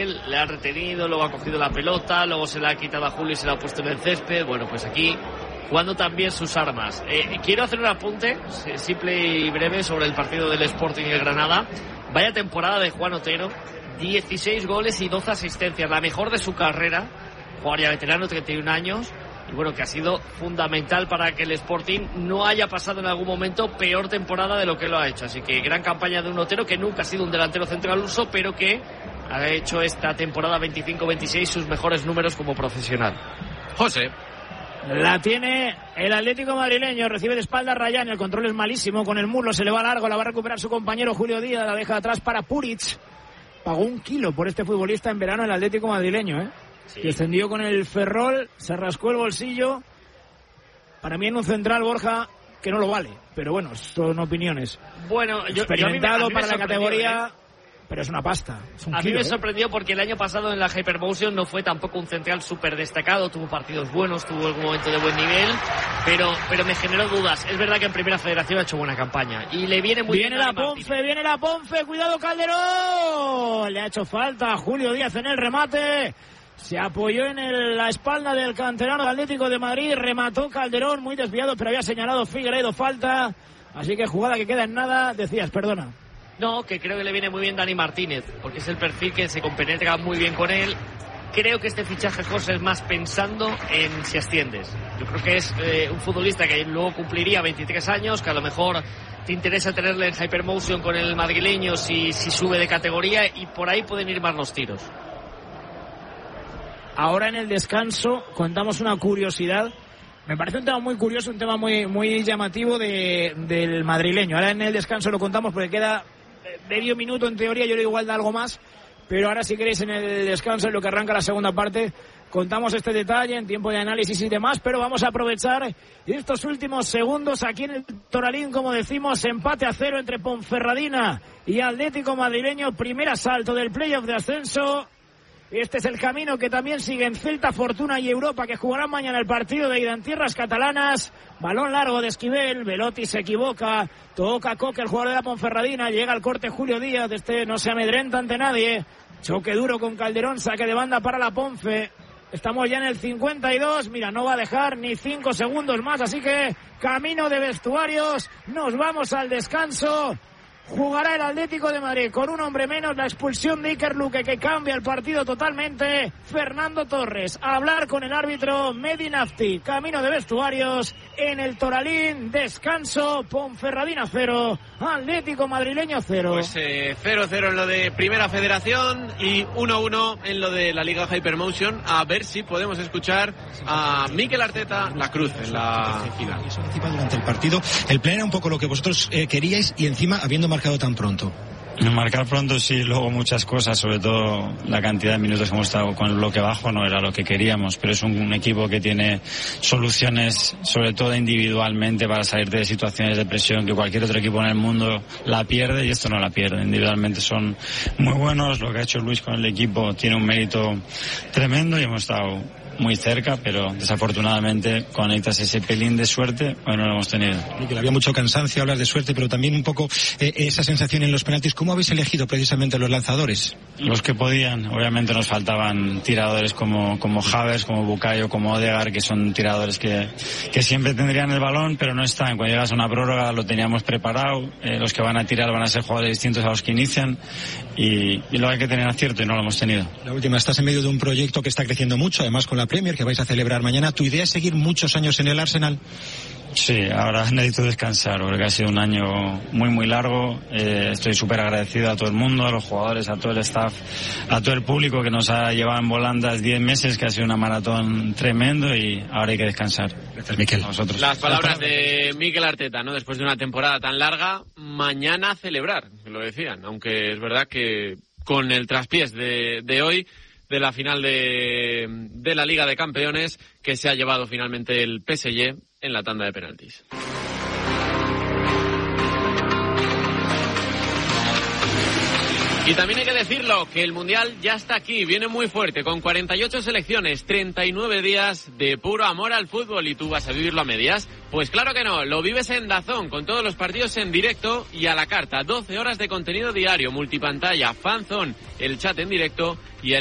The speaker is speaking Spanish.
Le ha retenido, luego ha cogido la pelota, luego se la ha quitado a Julio y se la ha puesto en el césped. Bueno, pues aquí jugando también sus armas. Quiero hacer un apunte simple y breve sobre el partido del Sporting y el Granada. Vaya temporada de Juan Otero, 16 goles y 12 asistencias, la mejor de su carrera. Jugador ya veterano, 31 años. Y bueno, que ha sido fundamental para que el Sporting no haya pasado en algún momento peor temporada de lo que lo ha hecho. Así que gran campaña de un Otero, que nunca ha sido un delantero central uso, pero que ha hecho esta temporada 25-26 sus mejores números como profesional. José. La tiene el Atlético madrileño, recibe de espalda Rayán, el control es malísimo, con el muslo se le va largo, la va a recuperar su compañero Julio Díaz, la deja atrás para Puric. Pagó 1 kilo por este futbolista en verano el Atlético madrileño, Sí. Descendió con el Ferrol, se rascó el bolsillo. Para mí en un central, Borja, que no lo vale, pero bueno, son opiniones. Bueno, experimentado para la categoría, pero es una pasta. Es un a kilo, mí me sorprendió porque el año pasado en la Hypermotion no fue tampoco un central súper destacado, tuvo partidos buenos, tuvo algún momento de buen nivel, pero me generó dudas. Es verdad que en Primera Federación ha hecho buena campaña y le viene muy bien. Viene la Ponce, cuidado Calderón, le ha hecho falta a Julio Díaz en el remate. Se apoyó en la espalda del canterano Atlético de Madrid, remató Calderón, muy desviado, pero había señalado Figueiredo falta, así que jugada que queda en nada. Decías, perdona. No, que creo que le viene muy bien Dani Martínez, porque es el perfil que se compenetra muy bien con él. Creo que este fichaje, José, es más pensando en si asciendes. Yo creo que es un futbolista que luego cumpliría 23 años, que a lo mejor te interesa tenerle en Hypermotion con el madrileño si sube de categoría, y por ahí pueden ir más los tiros. Ahora en el descanso contamos una curiosidad. Me parece un tema muy curioso, un tema muy llamativo del madrileño. Ahora en el descanso lo contamos porque queda medio minuto en teoría, yo le igual da algo más. Pero ahora si queréis en el descanso, en lo que arranca la segunda parte, contamos este detalle en tiempo de análisis y demás. Pero vamos a aprovechar estos últimos segundos aquí en el Toralín, como decimos, empate a 0 entre Ponferradina y Atlético madrileño. Primer asalto del playoff de ascenso. Este es el camino que también siguen Celta, Fortuna y Europa, que jugarán mañana el partido de ida en tierras catalanas. Balón largo de Esquivel, Velotti se equivoca, toca Coque, el jugador de la Ponferradina, llega al corte Julio Díaz, no se amedrenta ante nadie. Choque duro con Calderón, saque de banda para la Ponfe. Estamos ya en el 52, mira, no va a dejar ni 5 segundos más, así que camino de vestuarios, nos vamos al descanso. Jugará el Atlético de Madrid con un hombre menos, la expulsión de Iker Luque que cambia el partido totalmente. Fernando Torres a hablar con el árbitro Mehdi Nafti. Camino de vestuarios en el Toralín, descanso, Ponferradina 0, Atlético madrileño 0. Pues 0-0 en lo de Primera Federación y 1-1 en lo de la Liga Hypermotion. A ver si podemos escuchar a Mikel Arteta la cruz en la final. Durante el partido, el plan era un poco lo que vosotros queríais y encima habiendo marcado tan pronto. Marcar pronto sí, luego muchas cosas, sobre todo la cantidad de minutos que hemos estado con el bloque bajo no era lo que queríamos, pero es un equipo que tiene soluciones, sobre todo individualmente, para salir de situaciones de presión que cualquier otro equipo en el mundo la pierde, y esto no la pierde. Individualmente son muy buenos, lo que ha hecho Luis con el equipo tiene un mérito tremendo y hemos estado muy cerca, pero desafortunadamente conectas ese pelín de suerte, hoy no lo hemos tenido. Mikel, había mucho cansancio, hablas de suerte, pero también un poco esa sensación en los penaltis. ¿Cómo habéis elegido precisamente los lanzadores? Los que podían. Obviamente nos faltaban tiradores como Havertz, como Bukayo, como Odegaard, que son tiradores que siempre tendrían el balón, pero no están. Cuando llegas a una prórroga lo teníamos preparado, los que van a tirar van a ser jugadores distintos a los que inician, y lo hay que tener acierto y no lo hemos tenido. La última, estás en medio de un proyecto que está creciendo mucho, además con la Premier que vais a celebrar mañana. ¿Tu idea es seguir muchos años en el Arsenal? Sí, ahora necesito descansar porque ha sido un año muy largo. Estoy súper agradecido a todo el mundo, a los jugadores, a todo el staff, a todo el público que nos ha llevado en volandas 10 meses, que ha sido una maratón tremendo, y ahora hay que descansar. Gracias, Mikel. A vosotros. Las palabras de Mikel Arteta, ¿no? Después de una temporada tan larga, mañana celebrar, lo decían, aunque es verdad que con el traspiés de hoy, de la final de la Liga de Campeones, que se ha llevado finalmente el PSG en la tanda de penaltis. Y también hay que decirlo, que el Mundial ya está aquí, viene muy fuerte, con 48 selecciones, 39 días de puro amor al fútbol. ¿Y tú vas a vivirlo a medias? Pues claro que no, lo vives en DAZN, con todos los partidos en directo y a la carta. 12 horas de contenido diario, multipantalla, fanzone, el chat en directo y